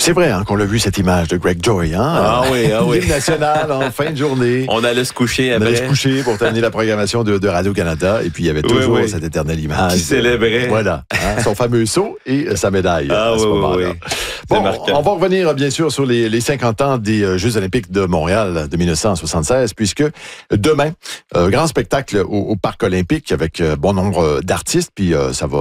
C'est vrai qu'on l'a vu, cette image de Greg Joy. Ah oui. L'hymne national en fin de journée. On allait se coucher après. On allait se coucher pour terminer la programmation de Radio-Canada. Et puis, il y avait toujours cette éternelle image. Qui célébrait. Voilà. Son fameux saut et sa médaille à ce moment-là. Bon, on va revenir, bien sûr, sur les 50 ans des Jeux olympiques de Montréal de 1976, puisque demain, grand spectacle au Parc olympique avec bon nombre d'artistes. Puis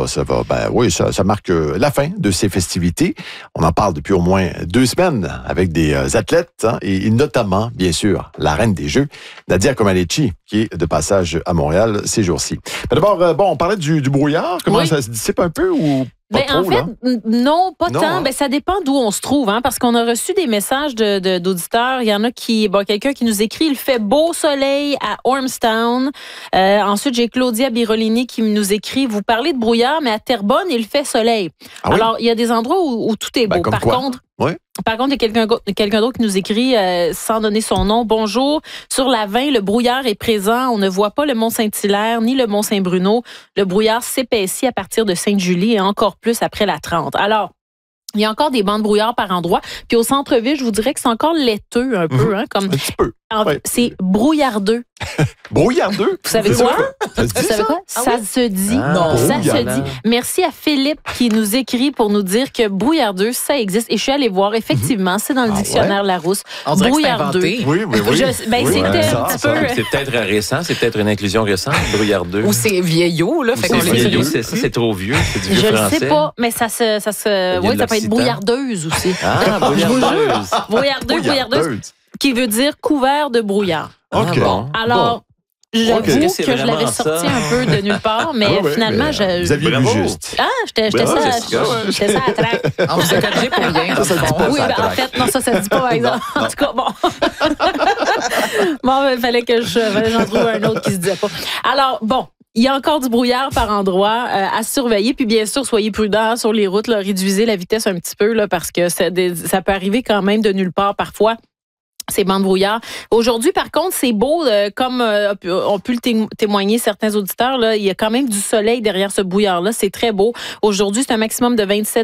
ça marque la fin de ces festivités. On en parle depuis au moins 2 semaines avec des athlètes et notamment, bien sûr, la reine des Jeux, Nadia Comaneci, qui est de passage à Montréal ces jours-ci. Mais d'abord, on parlait du brouillard. Comment ça se dissipe un peu ou pas trop, en fait, non, pas tant. Ça dépend d'où on se trouve, parce qu'on a reçu des messages d'auditeurs. Il y en a quelqu'un qui nous écrit, il fait beau soleil à Ormstown. Ensuite, j'ai Claudia Birolini qui nous écrit, vous parlez de brouillard, mais à Terrebonne, il fait soleil. Ah oui? Alors, il y a des endroits où tout est beau. Par contre, il y a quelqu'un d'autre qui nous écrit, sans donner son nom. Bonjour. Sur la 20, le brouillard est présent. On ne voit pas le Mont-Saint-Hilaire ni le Mont-Saint-Bruno. Le brouillard s'épaissit à partir de Sainte-Julie et encore plus après la 30. Alors, il y a encore des bancs de brouillard par endroit. Puis au centre-ville, je vous dirais que c'est encore laiteux un peu. Comme, un petit peu. C'est brouillardeux. Brouillardeux? Vous savez quoi? Ça se dit, ça? Ça se dit. Non. Ça se dit. Merci à Philippe qui nous écrit pour nous dire que brouillardeux, ça existe. Et je suis allée voir, effectivement, c'est dans le dictionnaire Larousse. On dirait que c'est inventé. Oui. C'était un petit peu... C'est peut-être récent, c'est peut-être une inclusion récente, brouillardeux. Ou c'est vieillot, là. C'est vieillot, c'est trop vieux. C'est du vieux français. Je ne sais pas, mais ça peut être brouillardeuse aussi. Ah, brouillardeuse. Brouillardeuse. Qui veut dire couvert de brouillard. OK. Alors, j'avoue que je l'avais sorti un peu de nulle part, mais finalement, vous aviez vu juste. J'étais ça à traque. On vous a corrigé pour rien. Ça se dit pas, Oui, en fait, non, ça se dit pas, par exemple. En tout cas, il fallait que j'en trouve un autre qui se disait pas. Alors, il y a encore du brouillard par endroit à surveiller. Puis bien sûr, soyez prudents sur les routes. Là, réduisez la vitesse un petit peu là, parce que ça peut arriver quand même de nulle part parfois. Ces bancs de brouillard. Aujourd'hui, par contre, c'est beau, comme on peut le témoigner certains auditeurs. Là, il y a quand même du soleil derrière ce brouillard-là. C'est très beau. Aujourd'hui, c'est un maximum de 27